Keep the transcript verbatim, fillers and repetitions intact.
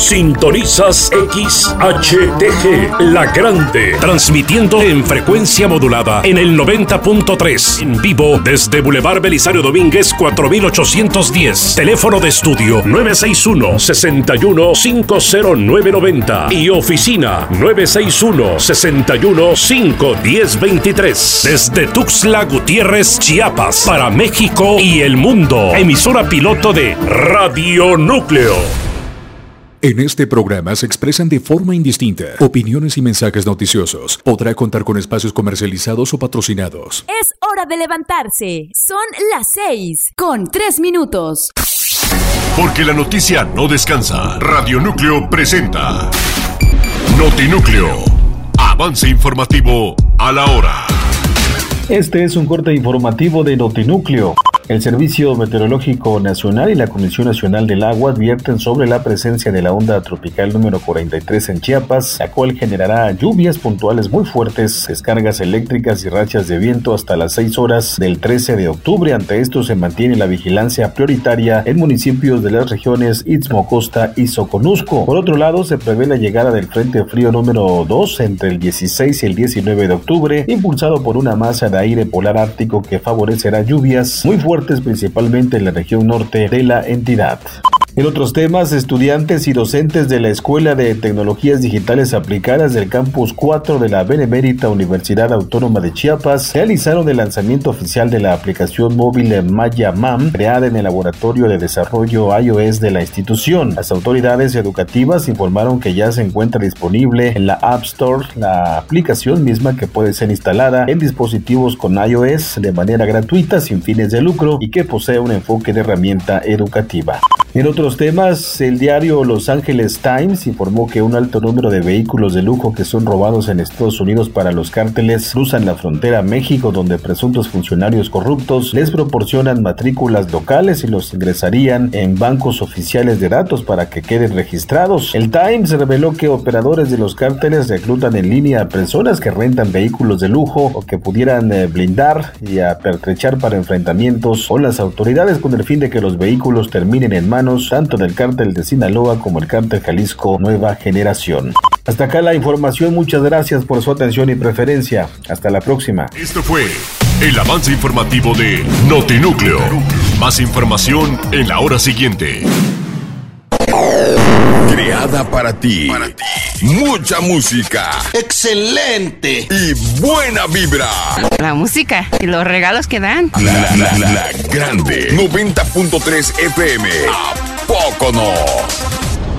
Sintonizas X H T G, La Grande, transmitiendo en frecuencia modulada en el noventa punto tres, en vivo desde Boulevard Belisario Domínguez cuatro mil ochocientos diez. Teléfono de estudio nueve seis uno, seis uno, cinco cero nueve nueve cero y oficina nueve seis uno, seis uno, cinco uno cero dos tres. Desde Tuxtla Gutiérrez, Chiapas, para México y el mundo. Emisora piloto de Radio Núcleo. En este programa se expresan de forma indistinta opiniones y mensajes noticiosos. Podrá contar con espacios comercializados o patrocinados. Es hora de levantarse. Son las seis con tres minutos. Porque la noticia no descansa. Radio Núcleo presenta Notinúcleo. Avance informativo a la hora. Este es un corte informativo de Notinúcleo. El Servicio Meteorológico Nacional y la Comisión Nacional del Agua advierten sobre la presencia de la onda tropical número cuarenta y tres en Chiapas, la cual generará lluvias puntuales muy fuertes, descargas eléctricas y rachas de viento hasta las seis horas del trece de octubre. Ante esto se mantiene la vigilancia prioritaria en municipios de las regiones Istmo, Costa y Soconusco. Por otro lado, se prevé la llegada del Frente Frío número dos entre el dieciséis y el diecinueve de octubre, impulsado por una masa de aire polar ártico que favorecerá lluvias muy fuertes principalmente en la región norte de la entidad. En otros temas, estudiantes y docentes de la Escuela de Tecnologías Digitales Aplicadas del Campus cuatro de la Benemérita Universidad Autónoma de Chiapas realizaron el lanzamiento oficial de la aplicación móvil Maya Mam, creada en el Laboratorio de Desarrollo iOS de la institución. Las autoridades educativas informaron que ya se encuentra disponible en la App Store la aplicación misma, que puede ser instalada en dispositivos con iOS de manera gratuita sin fines de lucro y que posee un enfoque de herramienta educativa. En otros temas, el diario Los Angeles Times informó que un alto número de vehículos de lujo que son robados en Estados Unidos para los cárteles cruzan la frontera a México, donde presuntos funcionarios corruptos les proporcionan matrículas locales y los ingresarían en bancos oficiales de datos para que queden registrados. El Times reveló que operadores de los cárteles reclutan en línea a personas que rentan vehículos de lujo o que pudieran eh, blindar y apertrechar para enfrentamientos con las autoridades, con el fin de que los vehículos terminen en manos tanto del cártel de Sinaloa como el cártel Jalisco Nueva Generación. Hasta acá la información, muchas gracias por su atención y preferencia. Hasta la próxima. Esto fue el avance informativo de Notinúcleo. Más información en la hora siguiente. Creada para ti. para ti. Mucha música. Excelente. Y buena vibra. La música y los regalos que dan. La, la, la, la Grande. noventa punto tres F M. ¿A poco no?